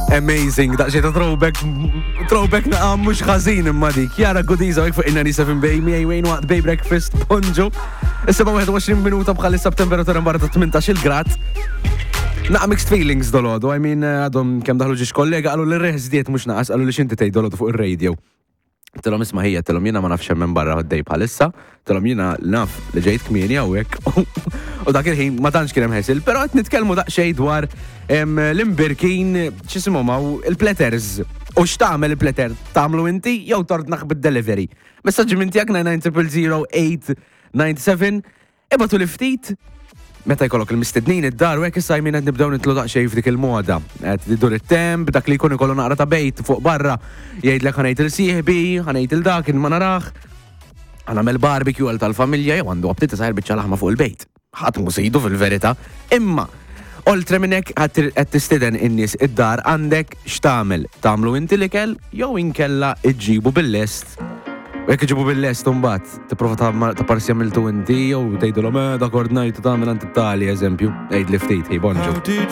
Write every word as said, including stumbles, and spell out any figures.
Amazing, daqxie ta' throwback, throwback naqam mux ħażin imma dik. Jara Godiza għek fuq ninety-seven Bay, mi għajwejn waqt Bay Breakfast, Bonġu. Issa ma' one twenty minuta bħalissa b'temperatura mbarra ta' eighteen grad. Naqa mixed feelings dolodu, I mean, għadhom kem daħlu ġiex kollega, għallu l-reħs diet mux naqas, għallu li xinti tej dolodu fuq il-radio. Tilom isma ħija, tilom jina ma nafx minn barra għaddej bħalissa, tilom jina naf li ġejt kmieni għawek, u dak il-ħin ma tantx kien hemm ħesil, però qed nitkellmu daqsxejn dwar l-imbirkin x'isimhom hawn il-platters. U x'tagħmel il-platter? Tagħmlu inti jew tordnaħ bid-delivery. Messaġġi minn tiegħek nine nine zero zero eight nine seven ibatu li ftit meta jkollok il-mistednin id-dar u hekk issa jmin qed nibdew nitlu daqsxejn f'dik il-moda. Qed idur it-temp, dak li jkun ikollu naqra ta' bejt fuq barra jgħidlek ħanejt il-sieħbi, ħanejt il-dak ma narax. Ħanamel barbecue għal tal-familja jew għandu qabtiet isajr biċċa laħma fuq il-bejt. Ħadd mhu sejdu fil-verità. Imma oltre minn hekk qed tistiden in-nies id-dar għandek x'tagħmel. Tagħmlu inti l-ikel jew inkella iġġibu bil-lest. U jekk iġibu bil-lest imbagħad tipprova ta' parsi għamiltu inti jew tgħidulhom dak ordnajtu tagħmel anti tali eżempju. Għid li ftit, Bonġu.